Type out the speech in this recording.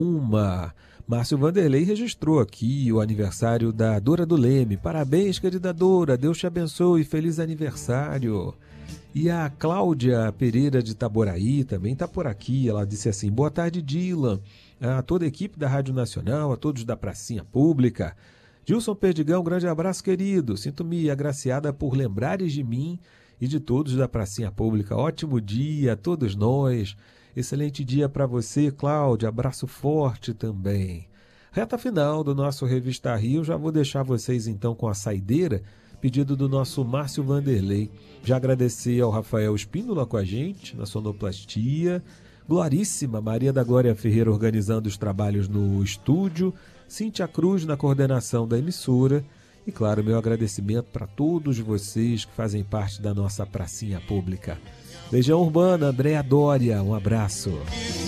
Márcio Vanderlei registrou aqui o aniversário da Dora do Leme. Parabéns, querida Dora, Deus te abençoe, feliz aniversário. E a Cláudia Pereira de Itaboraí também está por aqui. Ela disse assim: boa tarde, Dylan, a toda a equipe da Rádio Nacional, a todos da Pracinha Pública. Gilson Perdigão, grande abraço, querido. Sinto-me agraciada por lembrares de mim e de todos da Pracinha Pública. Ótimo dia a todos nós. Excelente dia para você, Cláudia. Abraço forte também. Reta final do nosso Revista Rio. Já vou deixar vocês então com a saideira, pedido do nosso Márcio Vanderlei. Já agradecer ao Rafael Espíndola com a gente na sonoplastia. Gloríssima Maria da Glória Ferreira organizando os trabalhos no estúdio. Cíntia Cruz na coordenação da emissora. E, claro, meu agradecimento para todos vocês que fazem parte da nossa Pracinha Pública. Legião Urbana, Andréa Dória, um abraço.